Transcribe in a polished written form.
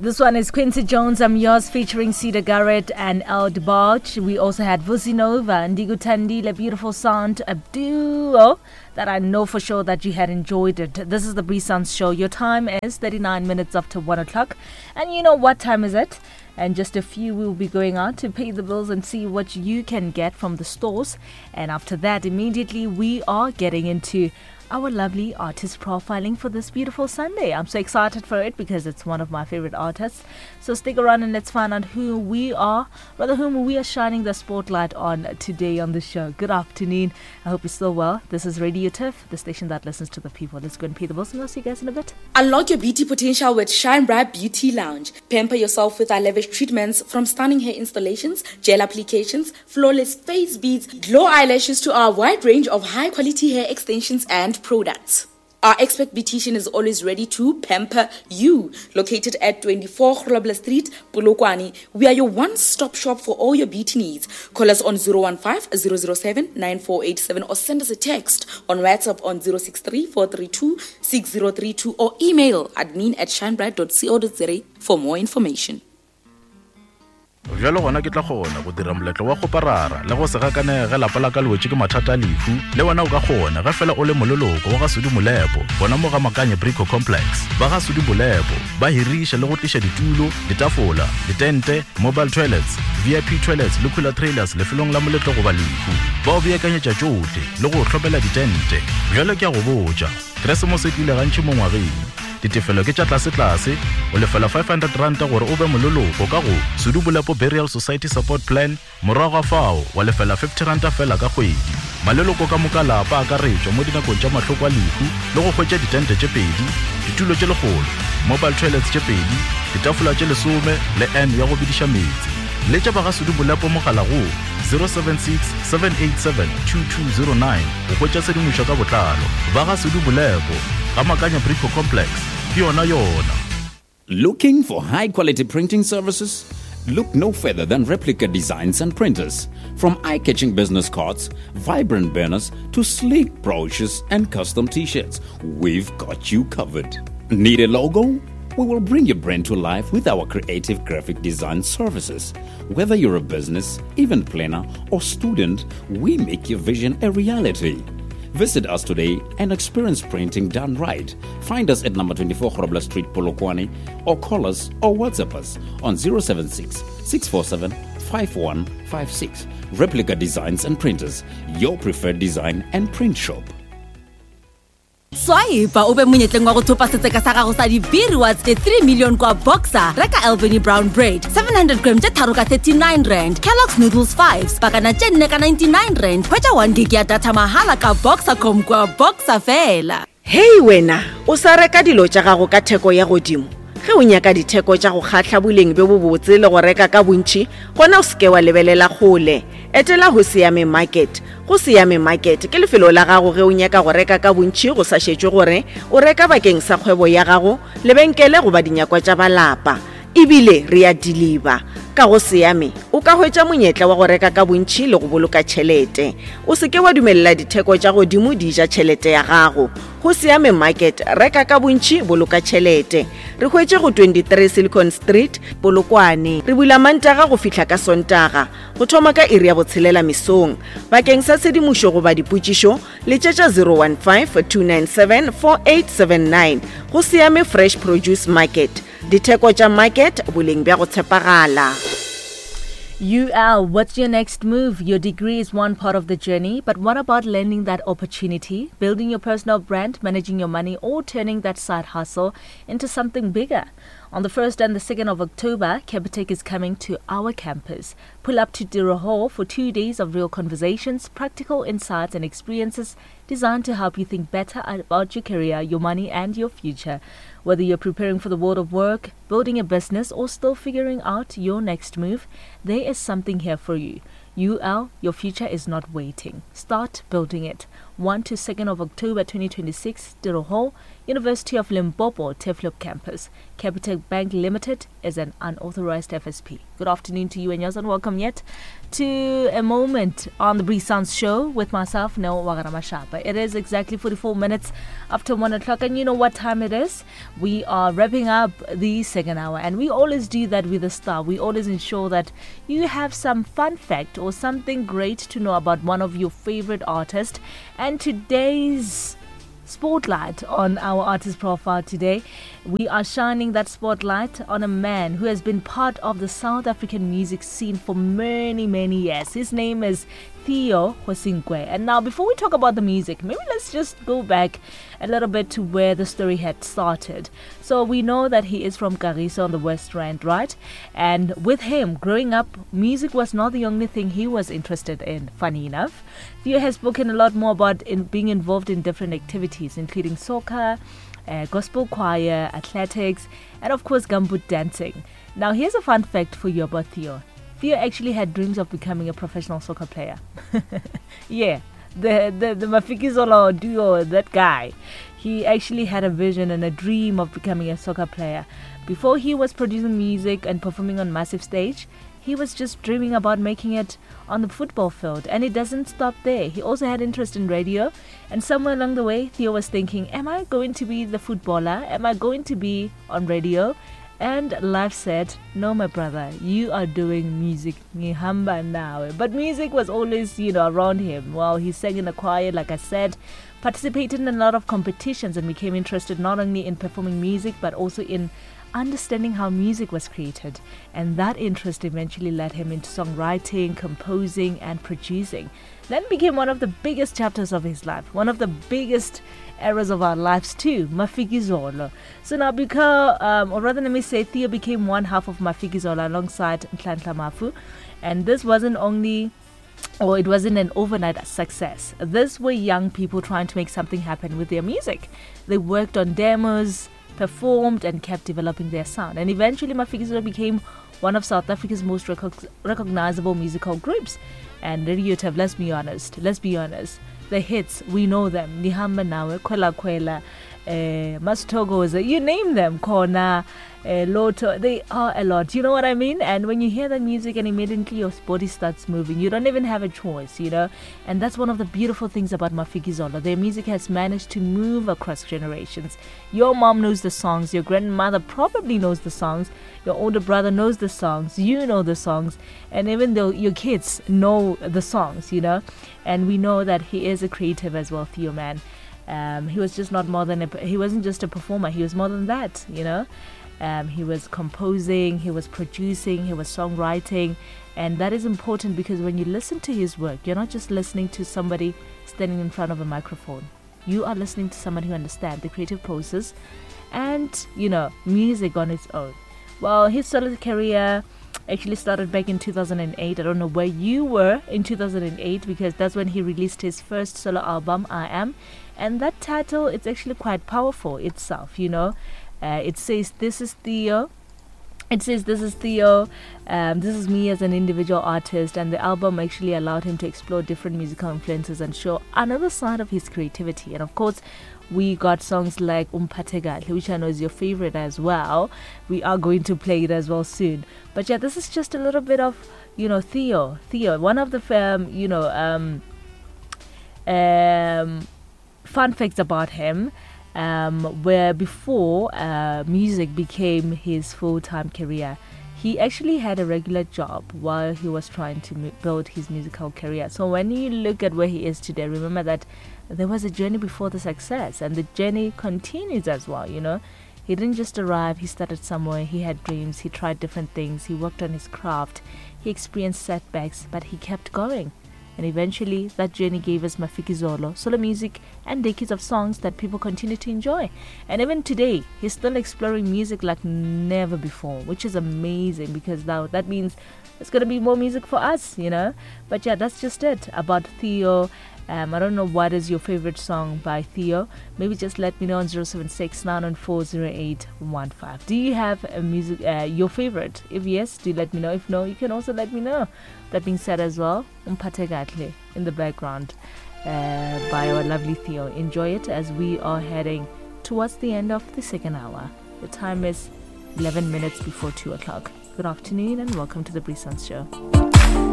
This one is Quincy Jones, I'm Yours, featuring Cedar Garrett and El DeBarge. We also had Vusi Nova and Ndigu Tandile, beautiful sound, a duo that I know for sure that you had enjoyed it. This is the Bree Sounds Show. Your time is 39 minutes after 1 o'clock. And you know what time is it? And just a few will be going out to pay the bills and see what you can get from the stores. And after that, immediately we are getting into our lovely artist profiling for this beautiful Sunday. I'm so excited for it because it's one of my favorite artists. So stick around and let's find out whom we are shining the spotlight on today on the show. Good afternoon. I hope you're still well. This is Radio Tiff, the station that listens to the people. Let's go and pay the bills and I'll see you guys in a bit. Unlock your beauty potential with Shine Bright Beauty Lounge. Pamper yourself with our lavish treatments, from stunning hair installations, gel applications, flawless face beads, glow eyelashes to our wide range of high quality hair extensions and products. Our expert beautician is always ready to pamper you. Located at 24 Grobler Street, Polokwane, we are your one-stop shop for all your beauty needs. Call us on 015-007-9487 or send us a text on WhatsApp on 063-432-6032 or email admin@shinebright.co.za for more information. Jalo gona ke tla gona go dira moletlo wa go parara le go se gakanega lapa la ka lwetse ke mathata lefu le wena o ka gona ga fela o le mololoko wa ga Sudi Molepo bona mo ga Makanye Brico Complex ba ga Sudi Molepo ba hirisha le go tlisha ditulo ditafola ditente mobile toilets VIP toilets le cooler trailers le felong la moletlo go ba lefu ba o beakanyetsa tsotle le go tlhopela ditente jalo ke a go botsa Christmas e tlile gantši mo ngwageng ditefelo ke tša tlase o lefela 500 ranta gore o be mololoko ka go Sudi Molepo Burial Society Support Plan morago fao wa lefela 50 ranta fela ka kgwedi maleloko ka moka lapa a ka retšwa mo dinakong tša mahloko a lefu le go hwetša ditente tše pedi ditulo tše legolo mobile toilets tše pedi ditafola tše lesome le N ya go bidiša metsi le tša ba ga Sudi Molepo mogala go 076-787-2209 go hwetša sedimošo ka botlalo ba ga Sudi Molepo ga Makanye Brico Complex yona. Looking for high-quality printing services? Look no further than Replica Designs and Printers. From eye-catching business cards, vibrant banners, to sleek brochures and custom t-shirts, we've got you covered. Need a logo? We will bring your brand to life with our creative graphic design services. Whether you're a business, event planner, or student, we make your vision a reality. Visit us today and experience printing done right. Find us at number 24 Grobler Street, Polokwane, or call us or WhatsApp us on 076-647-5156. Replica Designs and Printers, your preferred design and print shop. Swaipa ube monyetleng wa go thopa setseka sa gago sa di-beer rewards the 3 million kwa Boxer. Reka Albany Brown Bread 700 grams tše tharo ka 39 rand. Kellogg's Noodles 5 pakana tše nne ka 99 rand. Hwetša 1 gig ya data mahala ka Boxer.com kwa Boxer fela. Hey wena, o sa reka dilo tša gago ka theko ya godimo. Ge o nyaka ditheko tša go kgatla boleng be bo botse le go reka ka bontši, gona o seke wa lebelela kgole. Etela ho Siame Market. Go Siame Market ke lefelo la gago ge o nyaka go reka ka bontši go sa šetšwe gore o reka bakeng sa kgwebo ya gago lebenkele go ba dinyakwa tša balapa. Ebile re a deliver. Ka go Siame o ka hwetša monyetla wa go reka ka bontši le go boloka tšhelete. O seke wa dumelela ditheko tša godimo di ja tšhelete ya gago. Go Siame Market reka ka bontši boloka tšhelete. Re hwetše go 23 Silicon Street, Polokwane. Re bula Mantaga go fihla ka Sontaga. Go thoma ka iri ya botshelela mesong. Bakeng sa sedimošo go ba dipotšišo le tšetša 015-297-4879. Go Siame Fresh Produce Market. Ditheko tša market boleng bja go tshepagala. UL, what's your next move? Your degree is one part of the journey, but what about landing that opportunity, building your personal brand, managing your money, or turning that side hustle into something bigger? On the 1st and the 2nd of October, Capitec is coming to our campus. Pull up to Dura Hall for 2 days of real conversations, practical insights and experiences designed to help you think better about your career, your money and your future. Whether you're preparing for the world of work, building a business or still figuring out your next move, there is something here for you. UL, your future is not waiting. Start building it. 1 to 2nd of October 2026, Tirohol, University of Limpopo, Teflop Campus. Capitec Bank Limited is an unauthorized FSP. Good afternoon to you and yours, and welcome yet to a moment on the Breeze Sounds Show with myself, Neo Wagaramashapa. It is exactly 44 minutes after 1 o'clock, and you know what time it is? We are wrapping up the second hour, and we always do that with a star. We always ensure that you have some fun fact or something great to know about one of your favorite artists. And today's spotlight on our artist profile today, we are shining that spotlight on a man who has been part of the South African music scene for many years. His name is Theo Hosinkwe. And now, before we talk about the music, maybe let's just go back a little bit to where the story had started. So we know that he is from Kagiso on the West Rand, right? And with him growing up, music was not the only thing he was interested in, funny enough. Theo has spoken a lot more about being involved in different activities, including soccer, gospel choir, athletics, and of course gambut dancing. Now, here's a fun fact for you about Theo. Theo actually had dreams of becoming a professional soccer player. Yeah, the Mafikizolo duo, that guy, he actually had a vision and a dream of becoming a soccer player. Before he was producing music and performing on massive stage, he was just dreaming about making it on the football field. And it doesn't stop there. He also had interest in radio. And somewhere along the way, Theo was thinking, am I going to be the footballer? Am I going to be on radio? And life said, no, my brother, you are doing music. Ngihamba nawe. But music was always, around him. Well, he sang in a choir, like I said, participated in a lot of competitions, and became interested not only in performing music, but also in understanding how music was created. And that interest eventually led him into songwriting, composing, and producing. Then became one of the biggest chapters of his life, one of the biggest eras of our lives too, Mafikizolo. So now, because, or rather let me say, Theo became one half of Mafikizolo alongside Nhlanhla Mafu. And this wasn't only, or it wasn't an overnight success. These were young people trying to make something happen with their music. They worked on demos, performed, and kept developing their sound. And eventually Mafikizolo became one of South Africa's most recognizable musical groups. And Radio Tav, let's be honest, the hits, we know them. Nihamba Nawe, Kwela Kwela, Mastogoza, you name them, Kona, Loto, they are a lot, you know what I mean? And when you hear that music and immediately your body starts moving, you don't even have a choice, And that's one of the beautiful things about Mafikizolo. Their music has managed to move across generations. Your mom knows the songs, your grandmother probably knows the songs, your older brother knows the songs, you know the songs, and even though your kids know the songs, And we know that he is a creative as well, Theo, man. He was just not more than he wasn't just a performer, he was more than that, He was composing, he was producing, he was songwriting, and that is important because when you listen to his work, you're not just listening to somebody standing in front of a microphone. You are listening to somebody who understands the creative process and, music on its own. Well, his solo career actually started back in 2008. I don't know where you were in 2008 because that's when he released his first solo album, I Am. And that title, it's actually quite powerful itself, It says, this is Theo. This is me as an individual artist. And the album actually allowed him to explore different musical influences and show another side of his creativity. And of course, we got songs like Umphathekahle, which I know is your favorite as well. We are going to play it as well soon. But yeah, this is just a little bit of, Theo. One of the, fun facts about him, where before music became his full-time career, he actually had a regular job while he was trying to build his musical career. So when you look at where he is today, remember that there was a journey before the success, and the journey continues as well, He didn't just arrive, he started somewhere, he had dreams, he tried different things, he worked on his craft, he experienced setbacks, but he kept going. And eventually, that journey gave us Mafikizolo, solo music, and decades of songs that people continue to enjoy. And even today, he's still exploring music like never before, which is amazing because now that means there's going to be more music for us, But yeah, that's just it about Theo. I don't know what is your favorite song by Theo. Maybe just let me know on 076-914-0815. Do you have a music, your favorite? If yes, do let me know. If no, you can also let me know. That being said as well, Umpate Gatle in the background by our lovely Theo. Enjoy it as we are heading towards the end of the second hour. The time is 11 minutes before 2 o'clock. Good afternoon and welcome to the Brisance Show.